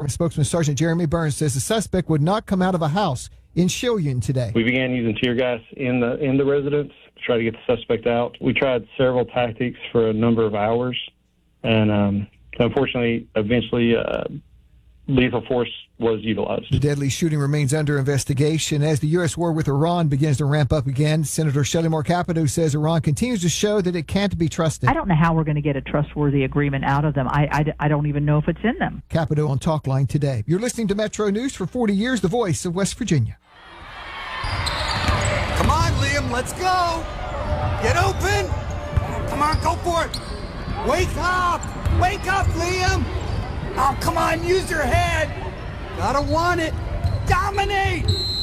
Department spokesman Sergeant Jeremy Burns says the suspect would not come out of a house in Chillian today. We began using tear gas in the residence to try to get the suspect out. We tried several tactics for a number of hours, and unfortunately, eventually, lethal force was utilized. The deadly shooting remains under investigation as the U.S. war with Iran begins to ramp up again. Senator Shelley Moore Capito says Iran continues to show that it can't be trusted. I don't know how we're going to get a trustworthy agreement out of them. I don't even know if it's in them. Capito on Talkline today. You're listening to Metro News for 40 years, the voice of West Virginia. Come on, Liam, let's go. Get open. Come on, go for it. Wake up, Liam. Oh, come on, use your head. Gotta want it. Dominate.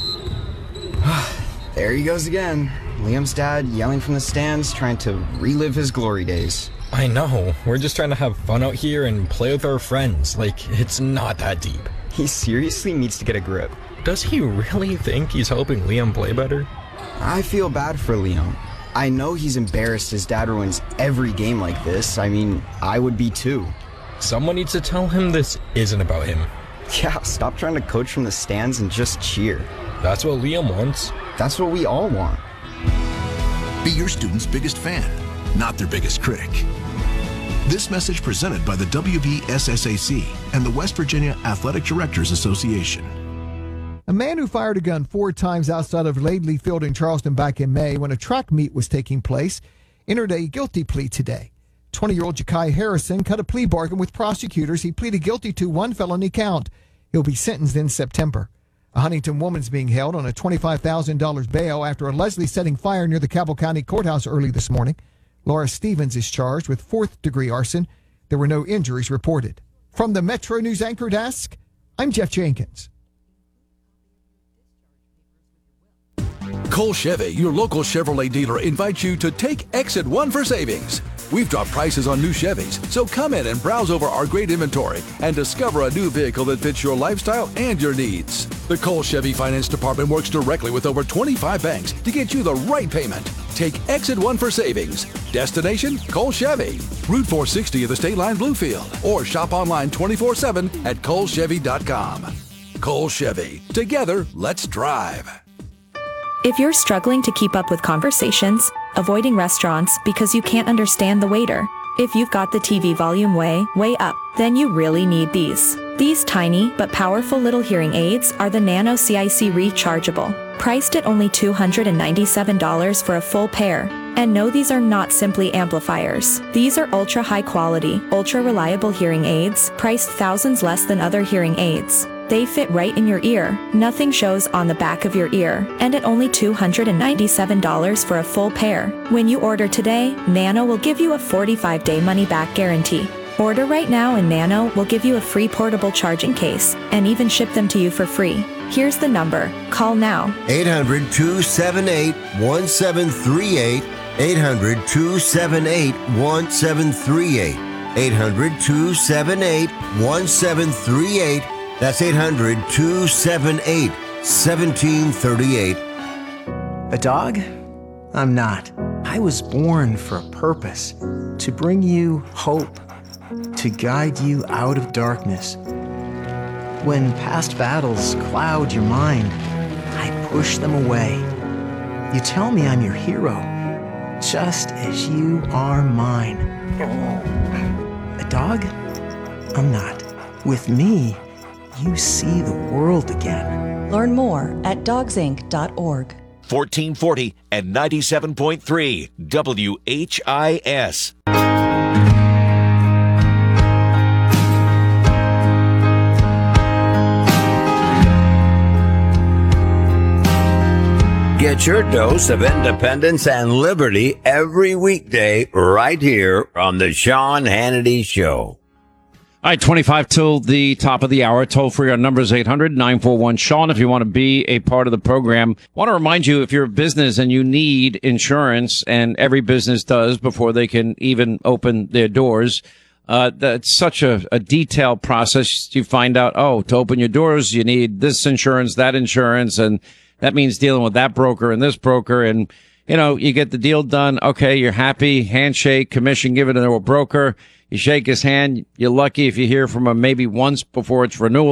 There he goes again. Liam's dad yelling from the stands, trying to relive his glory days. I know. We're just trying to have fun out here and play with our friends. Like, it's not that deep. He seriously needs to get a grip. Does he really think he's helping Liam play better? I feel bad for Liam. I know he's embarrassed his dad ruins every game like this. I mean, I would be too. Someone needs to tell him this isn't about him. Yeah, stop trying to coach from the stands and just cheer. That's what Liam wants. That's what we all want. Be your student's biggest fan, not their biggest critic. This message presented by the WVSSAC and the West Virginia Athletic Directors Association. A man who fired a gun 4 times outside of Laidley Field in Charleston back in May when a track meet was taking place entered a guilty plea today. 20-year-old Ja'Kai Harrison cut a plea bargain with prosecutors. He pleaded guilty to 1 felony count. He'll be sentenced in September. A Huntington woman's being held on a $25,000 bail after allegedly setting fire near the Cabell County Courthouse early this morning. Laura Stevens is charged with 4th-degree arson. There were no injuries reported. From the Metro News Anchor Desk, I'm Jeff Jenkins. Cole Chevy, your local Chevrolet dealer, invites you to take Exit 1 for savings. We've dropped prices on new Chevys, so come in and browse over our great inventory and discover a new vehicle that fits your lifestyle and your needs. The Cole Chevy Finance Department works directly with over 25 banks to get you the right payment. Take Exit 1 for savings. Destination, Cole Chevy. Route 460 of the State Line Bluefield. Or shop online 24/7 at colechevy.com. Cole Chevy. Together, let's drive. If you're struggling to keep up with conversations, avoiding restaurants because you can't understand the waiter, if you've got the TV volume way up, then you really need these. These tiny but powerful little hearing aids are the Nano CIC Rechargeable, priced at only $297 for a full pair. And no, these are not simply amplifiers. These are ultra high quality, ultra reliable hearing aids, priced thousands less than other hearing aids. They fit right in your ear, nothing shows on the back of your ear, and at only $297 for a full pair. When you order today, Nano will give you a 45-day money-back guarantee. Order right now and Nano will give you a free portable charging case, and even ship them to you for free. Here's the number. Call now. 800-278-1738. 800-278-1738. 800-278-1738. That's 800-278-1738. A dog? I'm not. I was born for a purpose. To bring you hope. To guide you out of darkness. When past battles cloud your mind, I push them away. You tell me I'm your hero, just as you are mine. A dog? I'm not. With me, you see the world again. Learn more at dogsinc.org. 1440 and 97.3 WHIS. Get your dose of independence and liberty every weekday right here on the Sean Hannity Show. All right, 25 till the top of the hour. Toll free. Our number is 800-941-SEAN if you want to be a part of the program. Want to remind you, if you're a business and you need insurance, and every business does before they can even open their doors, that's such a detailed process. You find out, to open your doors, you need this insurance, that insurance, and that means dealing with that broker and this broker. And, you get the deal done. Okay, you're happy. Handshake, commission given to a broker. You shake his hand. You're lucky if you hear from him maybe once before it's renewal.